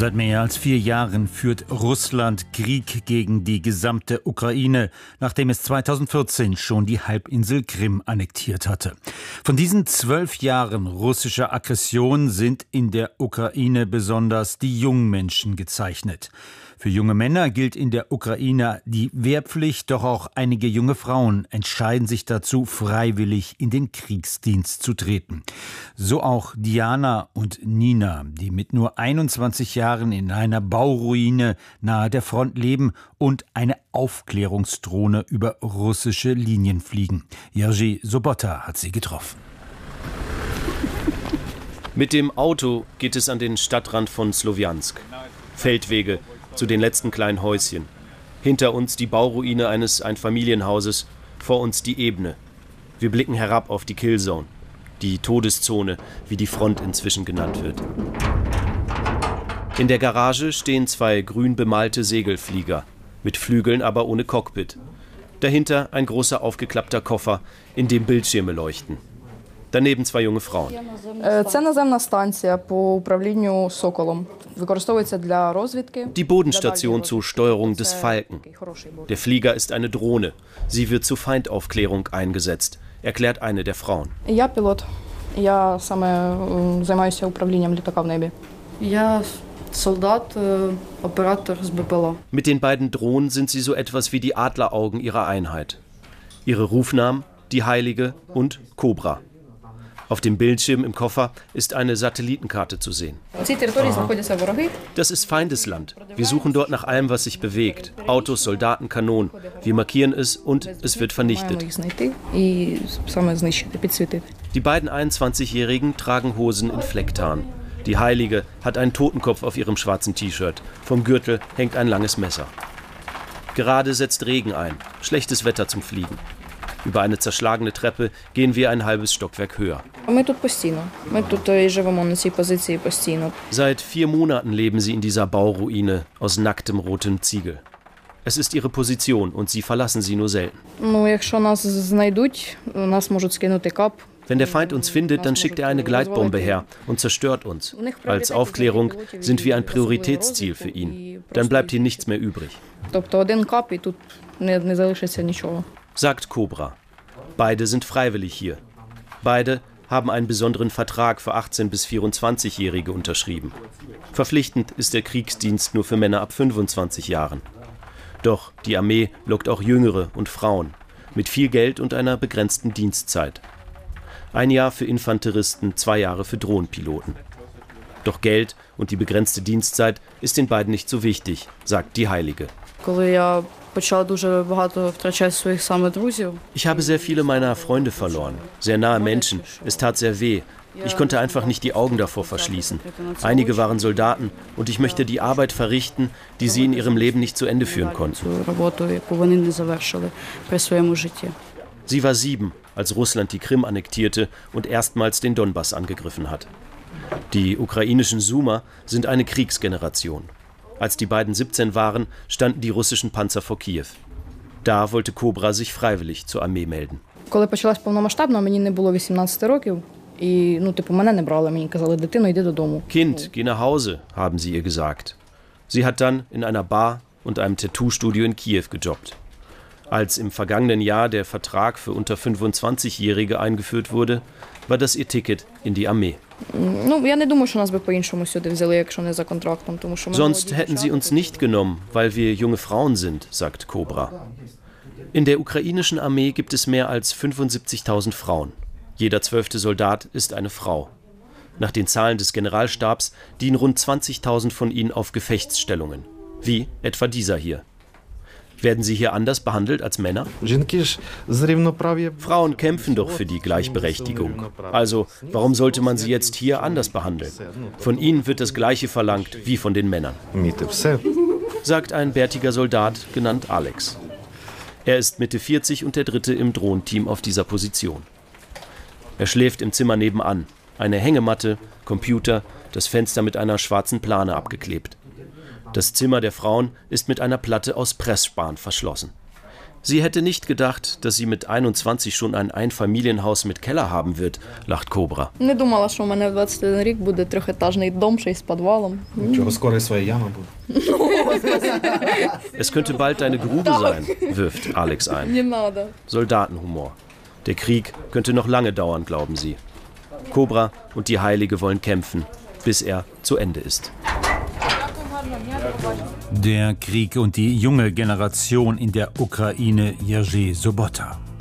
Seit mehr als 4 Jahren führt Russland Krieg gegen die gesamte Ukraine, nachdem es 2014 schon die Halbinsel Krim annektiert hatte. Von diesen 12 Jahren russischer Aggression sind in der Ukraine besonders die jungen Menschen gezeichnet. Für junge Männer gilt in der Ukraine die Wehrpflicht, doch auch einige junge Frauen entscheiden sich dazu, freiwillig in den Kriegsdienst zu treten. So auch Diana und Nina, die mit nur 21 Jahren in einer Bauruine nahe der Front leben und eine Aufklärungsdrohne über russische Linien fliegen. Jerzy Sobota hat sie getroffen. Mit dem Auto geht es an den Stadtrand von Slowjansk. Feldwege zu den letzten kleinen Häuschen. Hinter uns die Bauruine eines Einfamilienhauses, vor uns die Ebene. Wir blicken herab auf die Killzone, die Todeszone, wie die Front inzwischen genannt wird. In der Garage stehen 2 grün bemalte Segelflieger, mit Flügeln, aber ohne Cockpit. Dahinter ein großer aufgeklappter Koffer, in dem Bildschirme leuchten. Daneben 2 junge Frauen. Die Bodenstation zur Steuerung des Falken. Der Flieger ist eine Drohne. Sie wird zur Feindaufklärung eingesetzt, erklärt eine der Frauen. Mit den beiden Drohnen sind sie so etwas wie die Adleraugen ihrer Einheit. Ihre Rufnamen, die Heilige und Cobra. Auf dem Bildschirm im Koffer ist eine Satellitenkarte zu sehen. Das ist Feindesland. Wir suchen dort nach allem, was sich bewegt. Autos, Soldaten, Kanonen. Wir markieren es und es wird vernichtet. Die beiden 21-Jährigen tragen Hosen in Flecktarn. Die Heilige hat einen Totenkopf auf ihrem schwarzen T-Shirt. Vom Gürtel hängt ein langes Messer. Gerade setzt Regen ein. Schlechtes Wetter zum Fliegen. Über eine zerschlagene Treppe gehen wir ein halbes Stockwerk höher. Seit 4 Monaten leben sie in dieser Bauruine aus nacktem rotem Ziegel. Es ist ihre Position und sie verlassen sie nur selten. Wenn der Feind uns findet, dann schickt er eine Gleitbombe her und zerstört uns. Als Aufklärung sind wir ein Prioritätsziel für ihn. Dann bleibt hier nichts mehr übrig. Sagt Cobra. Beide sind freiwillig hier. Beide haben einen besonderen Vertrag für 18- bis 24-Jährige unterschrieben. Verpflichtend ist der Kriegsdienst nur für Männer ab 25 Jahren. Doch die Armee lockt auch Jüngere und Frauen mit viel Geld und einer begrenzten Dienstzeit. 1 Jahr für Infanteristen, 2 Jahre für Drohnenpiloten. Doch Geld und die begrenzte Dienstzeit ist den beiden nicht so wichtig, sagt die Heilige. Ich habe sehr viele meiner Freunde verloren, sehr nahe Menschen. Es tat sehr weh. Ich konnte einfach nicht die Augen davor verschließen. Einige waren Soldaten und ich möchte die Arbeit verrichten, die sie in ihrem Leben nicht zu Ende führen konnten. Sie war 7, als Russland die Krim annektierte und erstmals den Donbass angegriffen hat. Die ukrainischen Sumer sind eine Kriegsgeneration. Als die beiden 17 waren, standen die russischen Panzer vor Kiew. Da wollte Cobra sich freiwillig zur Armee melden. Kind, geh nach Hause, haben sie ihr gesagt. Sie hat dann in einer Bar und einem Tattoo-Studio in Kiew gejobbt. Als im vergangenen Jahr der Vertrag für unter 25-Jährige eingeführt wurde, war das ihr Ticket in die Armee. Sonst hätten sie uns nicht genommen, weil wir junge Frauen sind, sagt Cobra. In der ukrainischen Armee gibt es mehr als 75.000 Frauen. Jeder 12. Soldat ist eine Frau. Nach den Zahlen des Generalstabs dienen rund 20.000 von ihnen auf Gefechtsstellungen, wie etwa dieser hier. Werden sie hier anders behandelt als Männer? Frauen kämpfen doch für die Gleichberechtigung. Also, warum sollte man sie jetzt hier anders behandeln? Von ihnen wird das Gleiche verlangt wie von den Männern. Sagt ein bärtiger Soldat, genannt Alex. Er ist Mitte 40 und der 3. im Drohnenteam auf dieser Position. Er schläft im Zimmer nebenan. Eine Hängematte, Computer, das Fenster mit einer schwarzen Plane abgeklebt. Das Zimmer der Frauen ist mit einer Platte aus Pressspan verschlossen. Sie hätte nicht gedacht, dass sie mit 21 schon ein Einfamilienhaus mit Keller haben wird, lacht Kobra. Не думала, що у мене в 21 рік буде трьохетажний дом, ще й з підвалом. Чого скоро своя яма буде? Es könnte bald deine Grube sein, wirft Alex ein. Не надо. Soldatenhumor. Der Krieg könnte noch lange dauern, glauben sie. Kobra und die Heilige wollen kämpfen, bis er zu Ende ist. Der Krieg und die junge Generation in der Ukraine, Jerzy Sobota.